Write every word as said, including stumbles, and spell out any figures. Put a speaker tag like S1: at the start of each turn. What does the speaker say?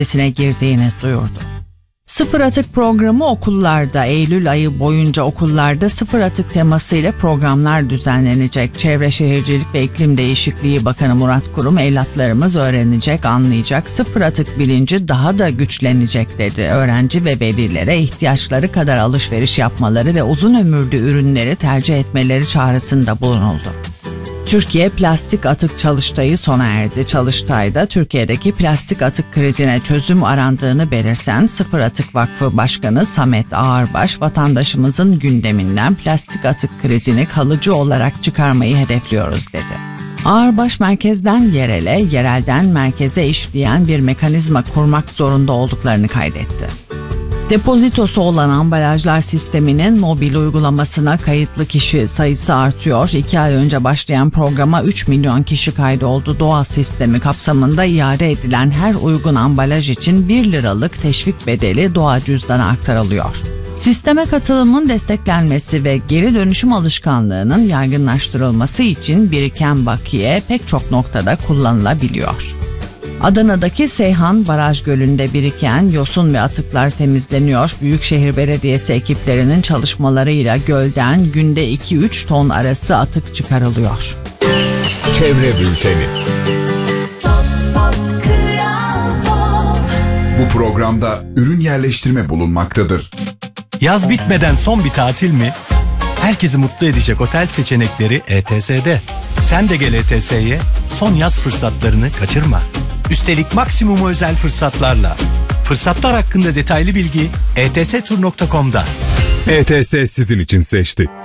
S1: girdiğini duyurdu. Sıfır Atık programı okullarda, Eylül ayı boyunca okullarda sıfır atık temasıyla programlar düzenlenecek. Çevre Şehircilik ve İklim Değişikliği Bakanı Murat Kurum, evlatlarımız öğrenecek, anlayacak, sıfır atık bilinci daha da güçlenecek dedi. Öğrenci ve velilere ihtiyaçları kadar alışveriş yapmaları ve uzun ömürlü ürünleri tercih etmeleri çağrısında bulunuldu. Türkiye Plastik Atık Çalıştayı sona erdi. Çalıştay'da Türkiye'deki plastik atık krizine çözüm arandığını belirten Sıfır Atık Vakfı Başkanı Samet Ağırbaş, vatandaşımızın gündeminden plastik atık krizini kalıcı olarak çıkarmayı hedefliyoruz dedi. Ağırbaş, merkezden yerele, yerelden merkeze işleyen bir mekanizma kurmak zorunda olduklarını kaydetti. Depozitosu olan ambalajlar sisteminin mobil uygulamasına kayıtlı kişi sayısı artıyor. İki ay önce başlayan programa üç milyon kişi kaydoldu. Doğa sistemi kapsamında iade edilen her uygun ambalaj için bir liralık teşvik bedeli doğa cüzdana aktarılıyor. Sisteme katılımın desteklenmesi ve geri dönüşüm alışkanlığının yaygınlaştırılması için biriken bakiye pek çok noktada kullanılabiliyor. Adana'daki Seyhan Baraj Gölü'nde biriken yosun ve atıklar temizleniyor. Büyükşehir Belediyesi ekiplerinin çalışmalarıyla gölden günde iki üç ton arası atık çıkarılıyor.
S2: Çevre Bülteni. Bu programda ürün yerleştirme bulunmaktadır.
S3: Yaz bitmeden son bir tatil mi? Herkesi mutlu edecek otel seçenekleri E T S'de. Sen de gel E T S'ye, son yaz fırsatlarını kaçırma. Üstelik maksimum özel fırsatlarla. Fırsatlar hakkında detaylı bilgi e t s tur nokta com'da.
S4: E T S sizin için seçti.